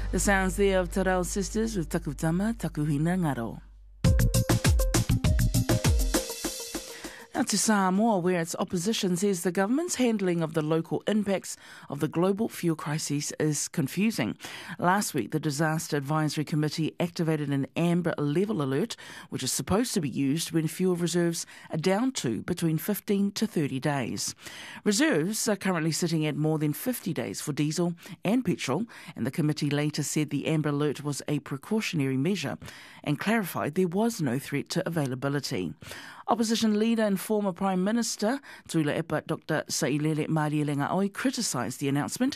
The sounds there of Te Reo Sisters with Takutama Takuhina Ngaro. Now to Samoa, where its opposition says the government's handling of the local impacts of the global fuel crisis is confusing. Last week, the Disaster Advisory Committee activated an amber level alert, which is supposed to be used when fuel reserves are down to between 15 to 30 days. Reserves are currently sitting at more than 50 days for diesel and petrol, and the committee later said the amber alert was a precautionary measure and clarified there was no threat to availability. Opposition leader and former Prime Minister Tuila Epa Dr. Sailele Marialenga Oi criticised the announcement,